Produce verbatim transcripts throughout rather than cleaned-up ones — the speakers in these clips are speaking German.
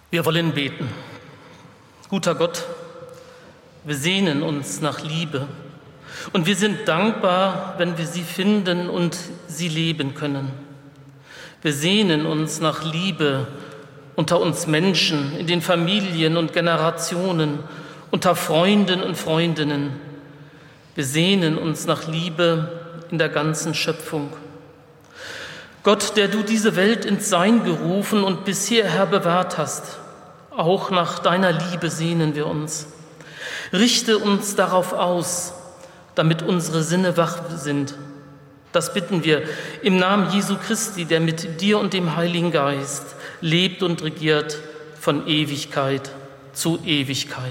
Wir wollen beten. Guter Gott, wir sehnen uns nach Liebe und wir sind dankbar, wenn wir sie finden und sie leben können. Wir sehnen uns nach Liebe unter uns Menschen, in den Familien und Generationen, unter Freunden und Freundinnen. Wir sehnen uns nach Liebe in der ganzen Schöpfung. Gott, der du diese Welt ins Sein gerufen und bis hierher bewahrt hast, auch nach deiner Liebe sehnen wir uns. Richte uns darauf aus, damit unsere Sinne wach sind. Das bitten wir im Namen Jesu Christi, der mit dir und dem Heiligen Geist lebt und regiert von Ewigkeit zu Ewigkeit.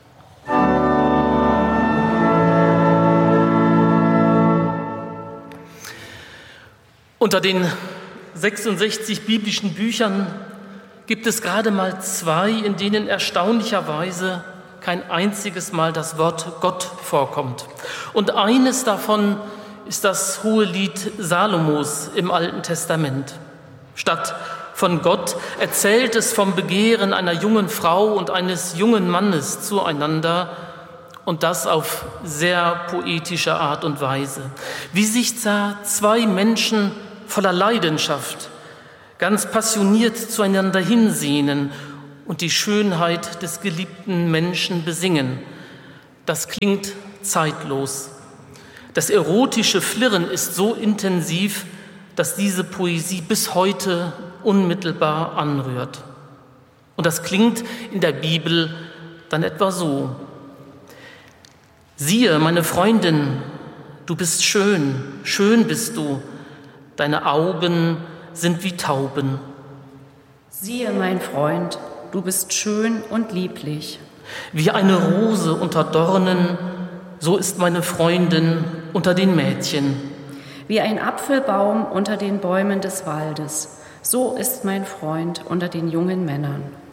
Unter den sechsundsechzig biblischen Büchern gibt es gerade mal zwei, in denen erstaunlicherweise kein einziges Mal das Wort Gott vorkommt. Und eines davon ist das Hohelied Salomos im Alten Testament. Statt von Gott erzählt es vom Begehren einer jungen Frau und eines jungen Mannes zueinander, und das auf sehr poetische Art und Weise. Wie sich da zwei Menschen voller Leidenschaft ganz passioniert zueinander hinsehnen und die Schönheit des geliebten Menschen besingen. Das klingt zeitlos. Das erotische Flirren ist so intensiv, dass diese Poesie bis heute unmittelbar anrührt. Und das klingt in der Bibel dann etwa so: Siehe, meine Freundin, du bist schön, schön bist du, deine Augen sind wie Tauben. Siehe, mein Freund, du bist schön und lieblich. Wie eine Rose unter Dornen, so ist meine Freundin unter den Mädchen. Wie ein Apfelbaum unter den Bäumen des Waldes, so ist mein Freund unter den jungen Männern.